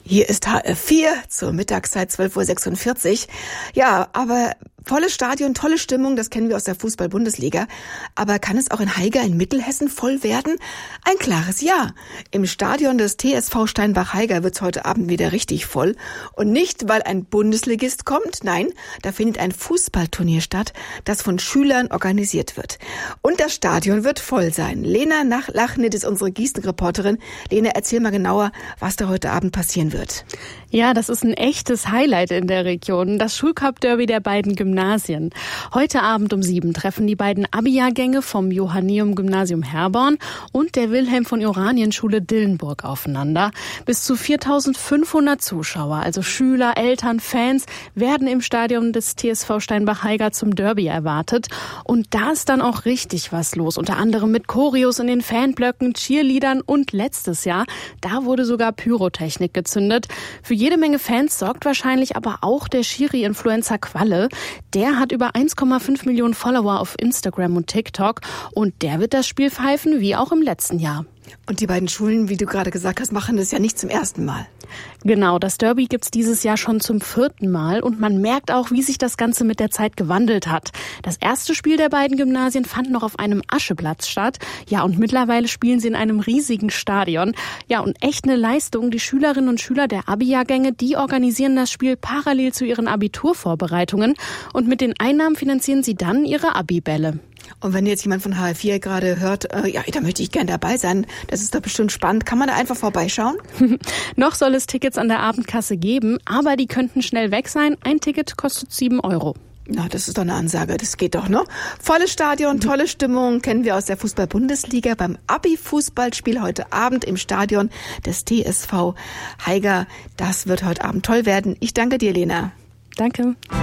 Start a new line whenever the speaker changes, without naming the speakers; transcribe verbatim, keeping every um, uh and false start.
Hier ist H F vier zur Mittagszeit zwölf Uhr sechsundvierzig. Ja, aber volles Stadion, tolle Stimmung, das kennen wir aus der Fußball-Bundesliga. Aber kann es auch in Haiger in Mittelhessen voll werden? Ein klares Ja. Im Stadion des T S V Steinbach-Haiger wird's heute Abend wieder richtig voll. Und nicht, weil ein Bundesligist kommt, nein, da findet ein Fußballturnier statt, das von Schülern organisiert wird. Und das Stadion wird voll sein. Lena Lachnit ist unsere Gießen-Reporterin. Lena, erzähl mal genauer, was da heute Abend passieren wird.
Ja, das ist ein echtes Highlight in der Region, das Schulcup-Derby der beiden Gymnasien. Heute Abend um sieben treffen die beiden Abi-Jahrgänge vom Johanneum-Gymnasium Herborn und der Wilhelm-von-Oranien-Schule Dillenburg aufeinander. Bis zu viertausendfünfhundert Zuschauer, also Schüler, Eltern, Fans, werden im Stadion des T S V Steinbach-Haiger zum Derby erwartet. Und da ist dann auch richtig was los, unter anderem mit Choreos in den Fanblöcken, Cheerleadern und letztes Jahr, da wurde sogar Pyrotechnik gezündet. Für jede Menge Fans sorgt wahrscheinlich aber auch der Schiri-Influencer Qualle. Der hat über eins Komma fünf Millionen Follower auf Instagram und TikTok und der wird das Spiel pfeifen, wie auch im letzten Jahr.
Und die beiden Schulen, wie du gerade gesagt hast, machen das ja nicht zum ersten Mal.
Genau, das Derby gibt's dieses Jahr schon zum vierten Mal und man merkt auch, wie sich das Ganze mit der Zeit gewandelt hat. Das erste Spiel der beiden Gymnasien fand noch auf einem Ascheplatz statt. Ja, und mittlerweile spielen sie in einem riesigen Stadion. Ja, und echt eine Leistung. Die Schülerinnen und Schüler der Abi-Jahrgänge, die organisieren das Spiel parallel zu ihren Abiturvorbereitungen und mit den Einnahmen finanzieren sie dann ihre Abi-Bälle.
Und wenn jetzt jemand von H F vier gerade hört, äh, ja, da möchte ich gern dabei sein, das ist doch bestimmt spannend, kann man da einfach vorbeischauen?
Noch soll es Tickets an der Abendkasse geben, aber die könnten schnell weg sein. Ein Ticket kostet sieben Euro.
Na, das ist doch eine Ansage, das geht doch, ne? Volles Stadion, tolle Stimmung, kennen wir aus der Fußball-Bundesliga beim Abi-Fußballspiel heute Abend im Stadion des T S V Haiger. Das wird heute Abend toll werden. Ich danke dir, Lena.
Danke.